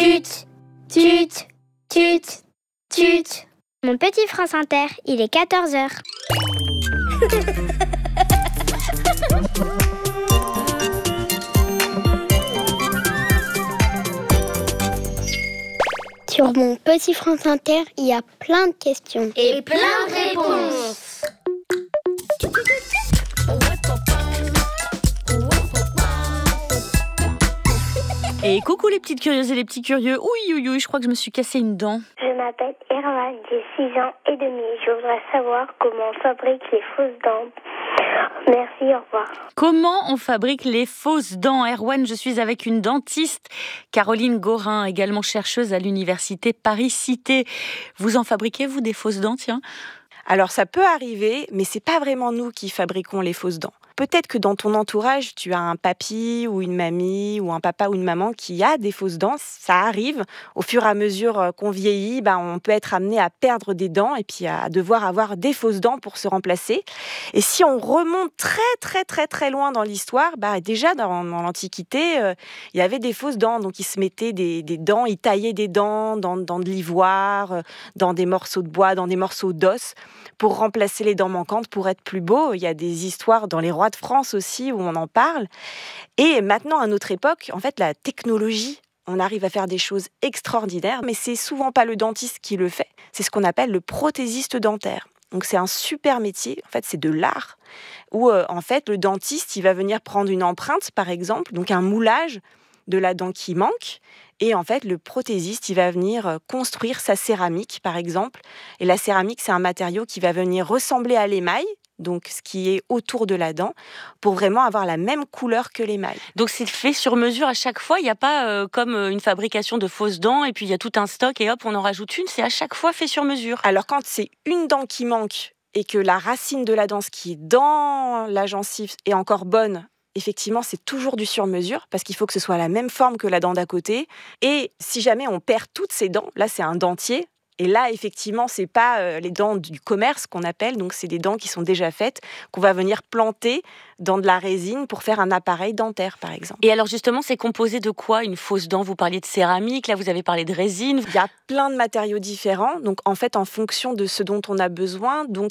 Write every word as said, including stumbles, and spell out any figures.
Tut, tut, tut, tut. Mon petit France Inter, il est quatorze heures. Sur mon petit France Inter, il y a plein de questions. Et plein de réponses. Et coucou les petites curieuses et les petits curieux. Oui, oui, oui, je crois que je me suis cassé une dent. Je m'appelle Erwan, j'ai six ans et demi. Je voudrais savoir comment on fabrique les fausses dents. Merci, au revoir. Comment on fabrique les fausses dents? Erwan, je suis avec une dentiste, Caroline Gorin, également chercheuse à l'université Paris-Cité. Vous en fabriquez, vous, des fausses dents, tiens? Alors ça peut arriver, mais c'est pas vraiment nous qui fabriquons les fausses dents. Peut-être que dans ton entourage, tu as un papy ou une mamie ou un papa ou une maman qui a des fausses dents. Ça arrive. Au fur et à mesure qu'on vieillit, bah, on peut être amené à perdre des dents et puis à devoir avoir des fausses dents pour se remplacer. Et si on remonte très très très très loin dans l'histoire, bah, déjà dans, dans l'Antiquité, euh, il y avait des fausses dents. Donc ils se mettaient des, des dents, ils taillaient des dents dans, dans de l'ivoire, euh, dans des morceaux de bois, dans des morceaux d'os pour remplacer les dents manquantes, pour être plus beau. Il y a des histoires dans les rois de France aussi où on en parle. Et maintenant, à notre époque, en fait, la technologie, on arrive à faire des choses extraordinaires, mais c'est souvent pas le dentiste qui le fait. C'est ce qu'on appelle le prothésiste dentaire. Donc c'est un super métier, en fait c'est de l'art, où euh, en fait le dentiste il va venir prendre une empreinte par exemple, donc un moulage de la dent qui manque, et en fait le prothésiste il va venir construire sa céramique par exemple, et la céramique c'est un matériau qui va venir ressembler à l'émail, donc ce qui est autour de la dent, pour vraiment avoir la même couleur que l'émail. Donc c'est fait sur mesure à chaque fois, il n'y a pas euh, comme une fabrication de fausses dents et puis il y a tout un stock et hop on en rajoute une, c'est à chaque fois fait sur mesure. Alors quand c'est une dent qui manque et que la racine de la dent, ce qui est dans la gencive, est encore bonne, effectivement, c'est toujours du sur-mesure parce qu'il faut que ce soit la même forme que la dent d'à côté. Et si jamais on perd toutes ces dents, là, c'est un dentier. Et là, effectivement, c'est pas euh, les dents du commerce qu'on appelle, donc c'est des dents qui sont déjà faites, qu'on va venir planter dans de la résine pour faire un appareil dentaire, par exemple. Et alors justement, c'est composé de quoi une fausse dent? Vous parliez de céramique, là vous avez parlé de résine. Il y a plein de matériaux différents, donc en fait, en fonction de ce dont on a besoin, donc